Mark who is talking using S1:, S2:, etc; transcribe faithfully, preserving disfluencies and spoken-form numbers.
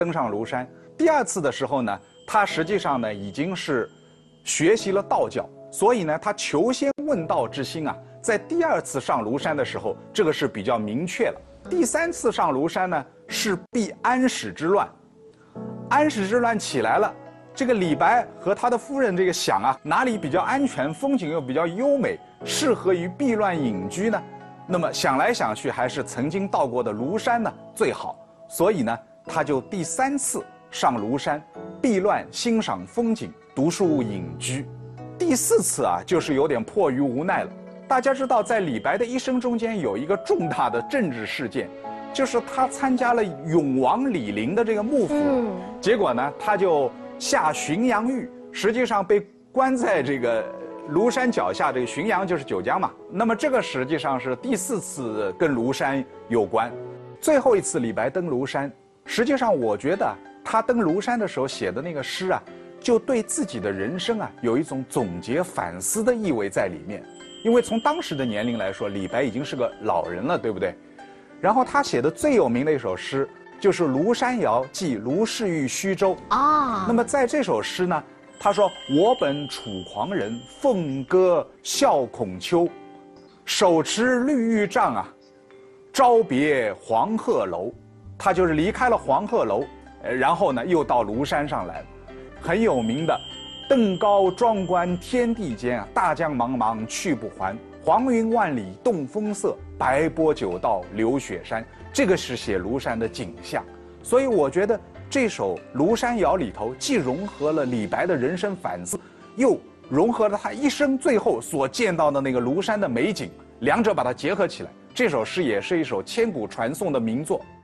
S1: 登上庐山。第二次的时候呢，他实际上呢已经是学习了道教，所以呢他求仙问道之心啊，在第二次上庐山的时候，这个是比较明确了。第三次上庐山呢，是避安史之乱，安史之乱起来了。这个李白和他的夫人这个想啊，哪里比较安全，风景又比较优美，适合于避乱隐居呢？那么想来想去，还是曾经到过的庐山呢最好。所以呢，他就第三次上庐山，避乱欣赏风景，读书隐居。第四次啊，就是有点迫于无奈了。大家知道，在李白的一生中间有一个重大的政治事件，就是他参加了永王李璘的这个幕府，嗯、结果呢，他就下浔阳狱，实际上被关在这个庐山脚下。这个浔阳就是九江嘛。那么这个实际上是第四次跟庐山有关。最后一次李白登庐山，实际上我觉得他登庐山的时候写的那个诗啊，就对自己的人生啊有一种总结反思的意味在里面。因为从当时的年龄来说，李白已经是个老人了，对不对？然后他写的最有名的一首诗就是《庐山谣寄卢氏玉虚州》啊。那么在这首诗呢，他说：“我本楚狂人，凤歌笑孔丘，手持绿玉杖啊，朝别黄鹤楼。”他就是离开了黄鹤楼，然后呢又到庐山上来了。很有名的登高壮观天地间啊，大江茫茫去不还，黄云万里动风色，白波九道流雪山。这个是写庐山的景象。所以我觉得这首《庐山谣》里头既融合了李白的人生反思，又融合了他一生最后所见到的那个庐山的美景，两者把它结合起来，这首诗也是一首千古传颂的名作。